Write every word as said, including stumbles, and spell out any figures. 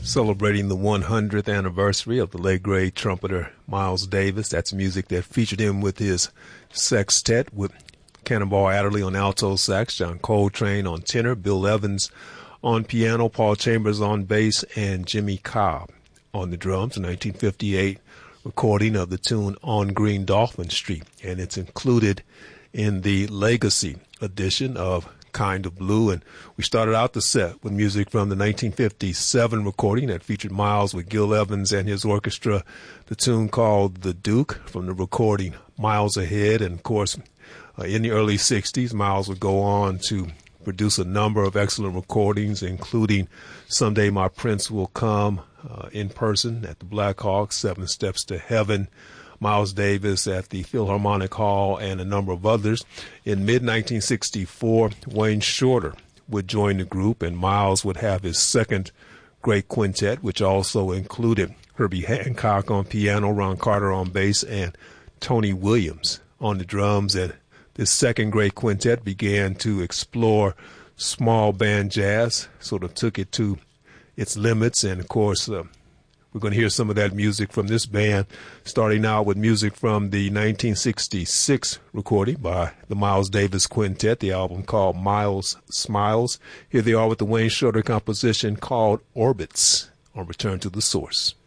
Celebrating the one hundredth anniversary of the late great trumpeter Miles Davis. That's music that featured him with his sextet with Cannonball Adderley on alto sax, John Coltrane on tenor, Bill Evans on piano, Paul Chambers on bass, and Jimmy Cobb on the drums. A nineteen fifty-eight recording of the tune On Green Dolphin Street, and it's included in the Legacy edition of Kind of Blue. And we started out the set with music from the nineteen fifty-seven recording that featured Miles with Gil Evans and his orchestra, the tune called The Duke from the recording Miles Ahead. And of course, uh, in the early sixties, Miles would go on to produce a number of excellent recordings, including Someday My Prince Will Come, uh, in person at the Black Hawk, Seven Steps to Heaven, Miles Davis at the Philharmonic Hall, and a number of others. In mid nineteen sixty-four, Wayne Shorter would join the group, and Miles would have his second great quintet, which also included Herbie Hancock on piano, Ron Carter on bass, and Tony Williams on the drums. And this second great quintet began to explore small band jazz, sort of took it to its limits. And of course, uh, we're going to hear some of that music from this band, starting out with music from the nineteen sixty-six recording by the Miles Davis Quintet, the album called Miles Smiles. Here they are with the Wayne Shorter composition called Orbits on Return to the Source.